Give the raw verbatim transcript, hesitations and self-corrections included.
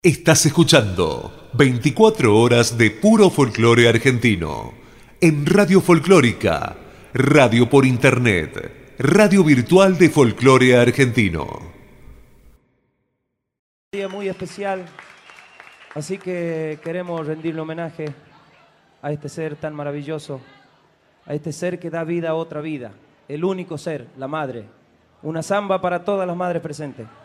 Estás escuchando veinticuatro horas de puro folclore argentino en Radio Folclórica, radio por internet, radio virtual de folclore argentino. Un día muy especial, así que queremos rendirle homenaje a este ser tan maravilloso, a este ser que da vida a otra vida, el único ser, la madre. Una samba para todas las madres presentes.